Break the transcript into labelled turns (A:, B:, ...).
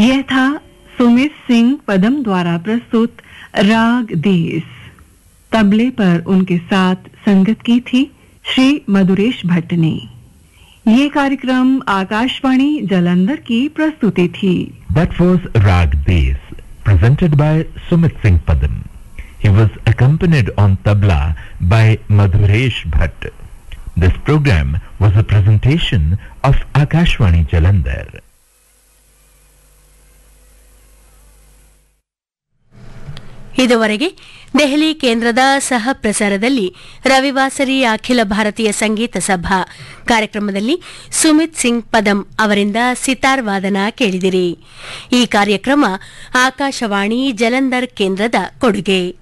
A: यह था सुमित सिंह पदम द्वारा प्रस्तुत राग देस। तबले पर उनके साथ संगत की थी श्री मधुरेश भट्ट ने। ये कार्यक्रम आकाशवाणी जालंधर की प्रस्तुति थी।
B: That was Rag Des, presented by Sumit Singh Padam. He was accompanied on tabla by Madhuresh Bhatt. This program was a presentation of Akashvani Jalandhar.
C: ಇದುವರೆಗೆ ದೆಹಲಿ ಕೇಂದ್ರದ ಸಹ ಪ್ರಸಾರದಲ್ಲಿ ರವಿವಾಸರಿ ಅಖಿಲ ಭಾರತೀಯ ಸಂಗೀತ ಸಭಾ ಕಾರ್ಯಕ್ರಮದಲ್ಲಿ ಸುಮಿತ್ ಸಿಂಗ್ ಪದಂ ಅವರಿಂದ ಸಿತಾರ್ ವಾದನ ಕೇಳಿದಿರಿ. ಈ ಕಾರ್ಯಕ್ರಮ ಆಕಾಶವಾಣಿ ಜಲಂಧರ್ ಕೇಂದ್ರದ ಕೊಡುಗೆ.